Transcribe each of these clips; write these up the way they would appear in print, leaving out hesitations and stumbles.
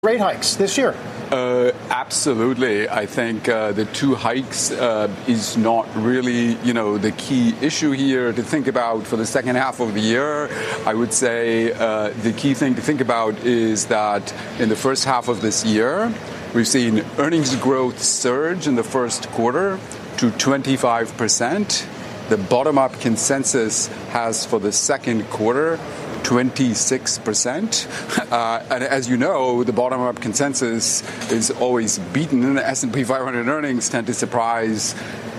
rate hikes this year? Absolutely. I think the two hikes is not really, the key issue here to think about for the second half of the year. I would say the key thing to think about is that in the first half of this year, we've seen earnings growth surge in the first quarter to 25%. The bottom-up consensus has for the second quarter 26%. And as you know, the bottom-up consensus is always beaten. The S&P 500 earnings tend to surprise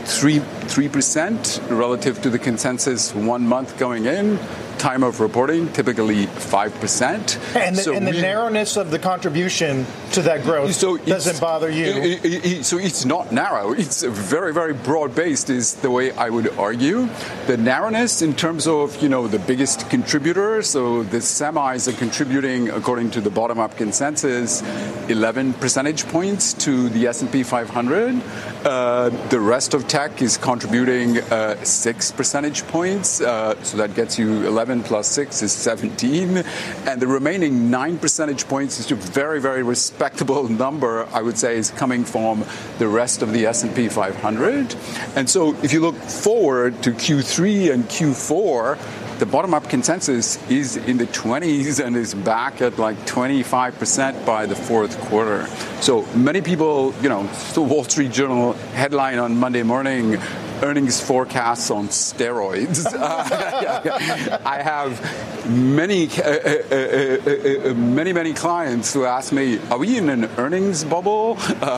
3% relative to the consensus 1 month going in. Time of reporting, typically 5%. And the narrowness of the contribution to that growth doesn't bother you? So it's not narrow. It's very, very broad-based is the way I would argue. The narrowness in terms of, the biggest contributor, so the semis are contributing, according to the bottom-up consensus, 11 percentage points to the S&P 500. The rest of tech is contributing 6 percentage points. So that gets you 11 plus 6 is 17. And the remaining 9 percentage points is a very, very respectable number, I would say, is coming from the rest of the S&P 500. And so if you look forward to Q3 and Q4, the bottom-up consensus is in the 20s and is back at like 25% by the fourth quarter. So many people, the Wall Street Journal headline on Monday morning, earnings forecasts on steroids. I have many clients who ask me, are we in an earnings bubble?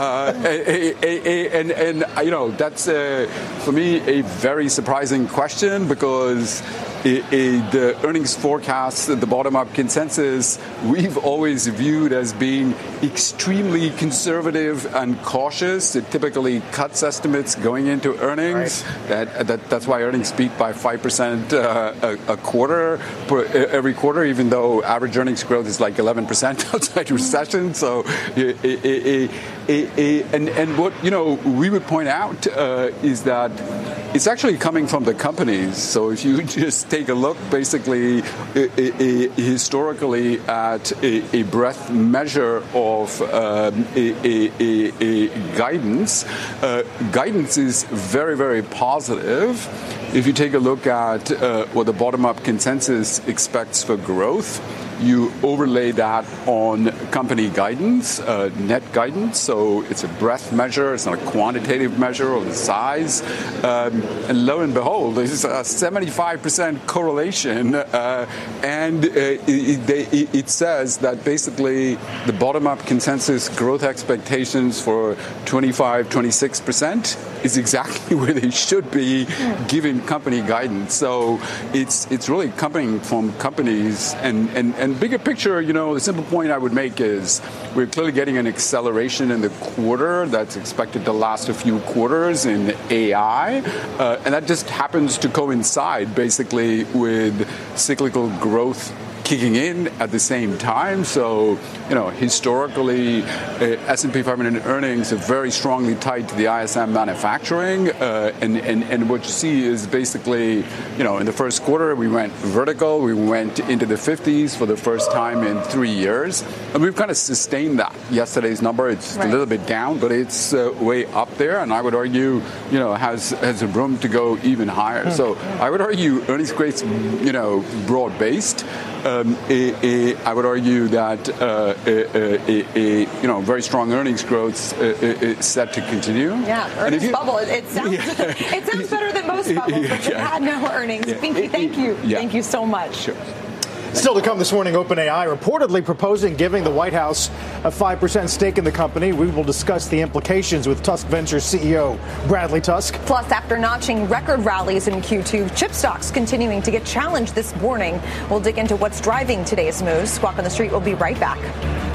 And that's for me a very surprising question because the earnings forecast, the bottom-up consensus, we've always viewed as being extremely conservative and cautious. It typically cuts estimates going into earnings. Right. That's why earnings beat by 5% a quarter every quarter, even though average earnings growth is like 11% outside recession. So, and what we would point out is that it's actually coming from the companies. So if you just take a look, basically, historically at a breadth measure of guidance, guidance is very, very positive. If you take a look at what the bottom-up consensus expects for growth, you overlay that on company guidance, net guidance. So it's a breadth measure. It's not a quantitative measure of the size. And lo and behold, there's a 75% correlation. And it says that basically the bottom-up consensus growth expectations for 25, 26% is exactly where they should be given company guidance. So it's really coming from companies and bigger picture, the simple point I would make is we're clearly getting an acceleration in the quarter that's expected to last a few quarters in AI. And that just happens to coincide basically with cyclical growth kicking in at the same time. So, historically, S&P 500 earnings are very strongly tied to the ISM manufacturing. And what you see is basically, in the first quarter, we went vertical. We went into the 50s for the first time in 3 years. And we've kind of sustained that. Yesterday's number, it's a little bit down, but it's way up there. And I would argue, has room to go even higher. So I would argue earnings growth, broad-based. I would argue that very strong earnings growth is set to continue. Yeah, earnings bubble. It sounds better than most bubbles, but you had no earnings. Pinky, thank you. Yeah. Thank you so much. Sure. Still to come this morning, OpenAI reportedly proposing giving the White House a 5% stake in the company. We will discuss the implications with Tusk Ventures CEO Bradley Tusk. Plus, after notching record rallies in Q2, chip stocks continuing to get challenged this morning. We'll dig into what's driving today's moves. Squawk on the Street will be right back.